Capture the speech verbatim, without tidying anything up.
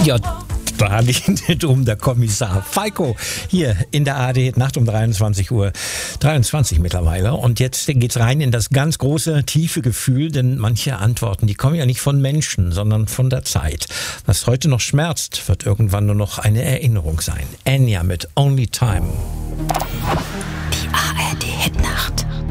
Ja, da liegt drum der Kommissar Falco hier in der A R D Nacht um dreiundzwanzig Uhr dreiundzwanzig mittlerweile. Und jetzt geht's rein in das ganz große, tiefe Gefühl, denn manche Antworten, die kommen ja nicht von Menschen, sondern von der Zeit. Was heute noch schmerzt, wird irgendwann nur noch eine Erinnerung sein. Enya mit Only Time. Die A R D Hitnacht.